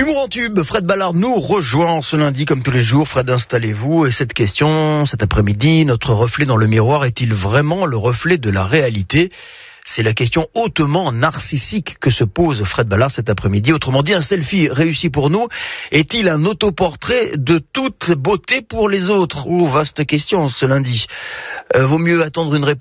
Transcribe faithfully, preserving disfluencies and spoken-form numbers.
L'humour en tube, Fred Ballard nous rejoint ce lundi comme tous les jours. Fred, installez-vous. Et cette question, cet après-midi, notre reflet dans le miroir est-il vraiment le reflet de la réalité ? C'est la question hautement narcissique que se pose Fred Ballard cet après-midi. Autrement dit, un selfie réussi pour nous est-il un autoportrait de toute beauté pour les autres ? Oh, vaste question ce lundi. Euh, vaut mieux attendre une réponse